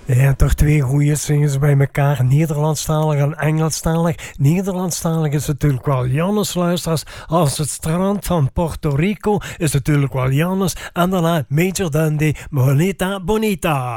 Ja, toch twee goede zingers bij elkaar. Nederlandstalig en Engelstalig. Nederlandstalig is natuurlijk wel Jannes, luisteraars. Als het strand van Puerto Rico is natuurlijk wel Jannes. En daarna Major Dundee, Bonita Bonita.